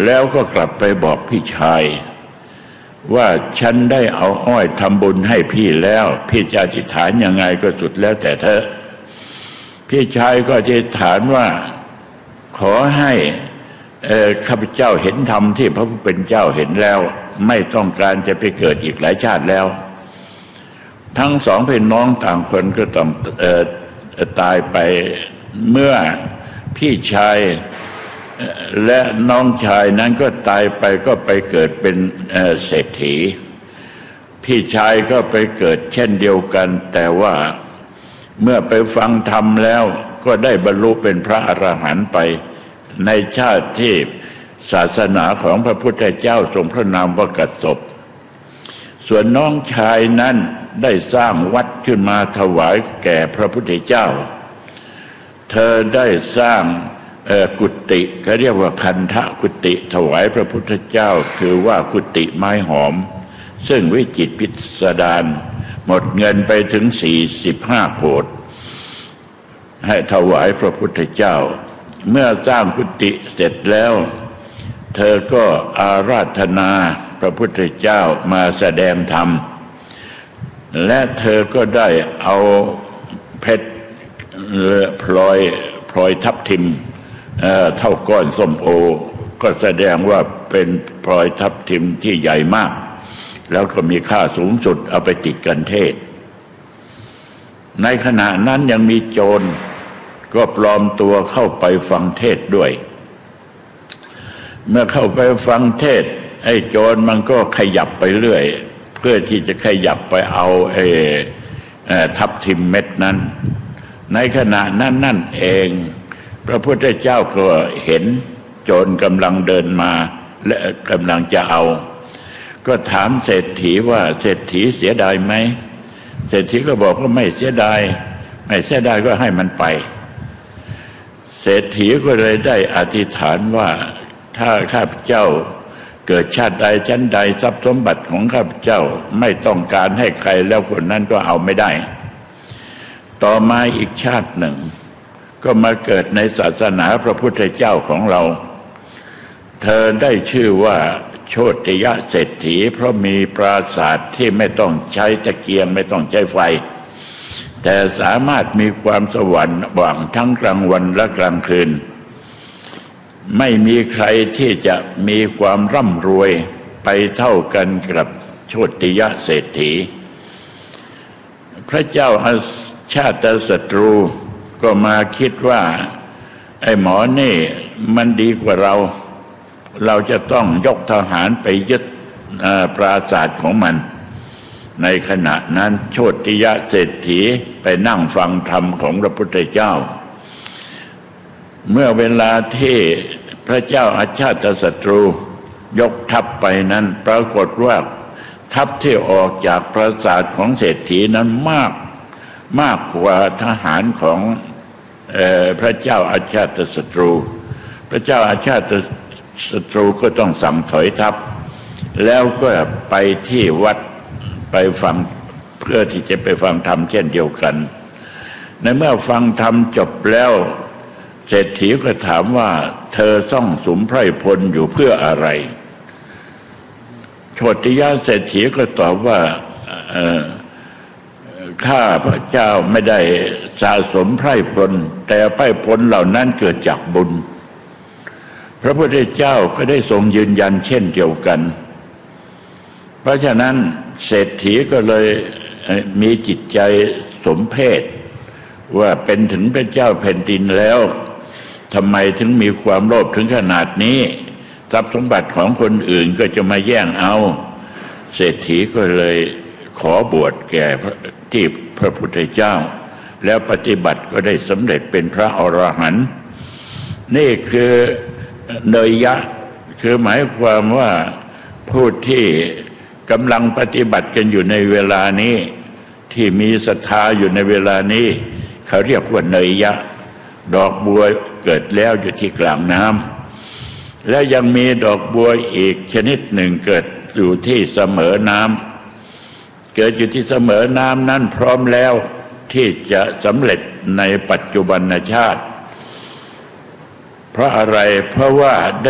แล้วก็กลับไปบอกพี่ชายว่าฉันได้เอาอ้อยทำบุญให้พี่แล้วพี่จะอธิษฐานยังไงก็สุดแล้วแต่เธอพี่ชายก็อธิษฐานว่าขอให้ข้าพเจ้าเห็นธรรมที่พระผู้เป็นเจ้าเห็นแล้วไม่ต้องการจะไปเกิดอีกหลายชาติแล้วทั้งสองพี่น้องต่างคนก็ต้องตายไปเมื่อพี่ชายและน้องชายนั้นก็ตายไปก็ไปเกิดเป็นเศรษฐีพี่ชายก็ไปเกิดเช่นเดียวกันแต่ว่าเมื่อไปฟังธรรมแล้วก็ได้บรรลุเป็นพระอรหันต์ไปในชาติที่ศาสนาของพระพุทธเจ้าทรงพระนามว่ากัสสปส่วนน้องชายนั้นได้สร้างวัดขึ้นมาถวายแก่พระพุทธเจ้าเธอได้สร้างกุฏิเขาเรียกว่าคันธกุฏิถวายพระพุทธเจ้าคือว่ากุฏิไม้หอมซึ่งวิจิตรพิสดารหมดเงินไปถึง45 โกฏให้ถวายพระพุทธเจ้าเมื่อสร้างกุฏิเสร็จแล้วเธอก็อาราธนาพระพุทธเจ้ามาแสดงธรรมและเธอก็ได้เอาเพชรพลอยทับทิมเท่าก้อนส้มโอก็แสดงว่าเป็นพลอยทับทิมที่ใหญ่มากแล้วก็มีค่าสูงสุดเอาไปติดกันเทศในขณะนั้นยังมีโจรก็ปลอมตัวเข้าไปฟังเทศด้วยเมื่อเข้าไปฟังเทศไอ้โจรมันก็ขยับไปเรื่อยเพื่อที่จะขยับไปเอาทับทิมเม็ดนั้นในขณะนั้นนั่นเองพระพุทธเจ้าก็เห็นโจรกำลังเดินมาและกำลังจะเอาก็ถามเศรษฐีว่าเศรษฐีเสียดายไหมเศรษฐีก็บอกว่าไม่เสียดายก็ให้มันไปเศรษฐีก็เลยได้อธิษฐานว่าถ้าข้าพเจ้าเกิดชาติใดชั้นใดทรัพย์สมบัติของข้าพเจ้าไม่ต้องการให้ใครแล้วคนนั้นก็เอาไม่ได้ต่อมาอีกชาติหนึ่งก็มาเกิดในศาสนาพระพุทธเจ้าของเราเธอได้ชื่อว่าโชติยเศรษฐีเพราะมีปราสาทที่ไม่ต้องใช้ตะเกียงไม่ต้องใช้ไฟแต่สามารถมีความสว่างทั้งกลางวันและกลางคืนไม่มีใครที่จะมีความร่ำรวยไปเท่ากันกับโชติยเศรษฐีพระเจ้าอาชาติศัตรูก็มาคิดว่าไอ้หมอนี่มันดีกว่าเราจะต้องยกทหารไปยึดปราสาทของมันในขณะนั้นโชติยเศรษฐีไปนั่งฟังธรรมของพระพุทธเจ้าเมื่อเวลาที่พระเจ้าอาชาติศัตรูยกทัพไปนั้นปรากฏว่าทัพที่ออกจากปราสาทของเศรษฐีนั้นมากกว่าทหารของพระเจ้าอาชาติศัตรูพระเจ้าอาชาติศัตรูก็ต้องสั่งถอยทัพแล้วก็ไปที่วัดไปฟังเพื่อที่จะไปฟังธรรมเช่นเดียวกันในเมื่อฟังธรรมจบแล้วเศรษฐีก็ถามว่าเธอซ่องสุมไพร่พลอยู่เพื่ออะไรโชติยเศรษฐีก็ตอบว่าข้าพระเจ้าไม่ได้สะสมไพร่พลแต่ไพร่พลเหล่านั้นเกิดจากบุญพระพุทธเจ้าก็ได้ทรงยืนยันเช่นเดียวกันเพราะฉะนั้นเศรษฐีก็เลยมีจิตใจสมเพชว่าเป็นถึงพระเจ้าแผ่นดินแล้วทำไมถึงมีความโลภถึงขนาดนี้ทรัพย์สมบัติของคนอื่นก็จะมาแย่งเอาเศรษฐีก็เลยขอบวชแก่ที่พระพุทธเจ้าแล้วปฏิบัติก็ได้สำเร็จเป็นพระอรหันต์นี่คือเนยยะคือหมายความว่าผู้ที่กำลังปฏิบัติกันอยู่ในเวลานี้ที่มีศรัทธาอยู่ในเวลานี้เขาเรียกว่าเนยยะดอกบัวเกิดแล้วอยู่ที่กลางน้ำและยังมีดอกบัวอีกชนิดหนึ่งเกิดอยู่ที่เสมอน้ำเกิดอยู่ที่เสมอน้ำนั้นพร้อมแล้วที่จะสำเร็จในปัจจุบันชาติเพราะอะไรเพราะว่า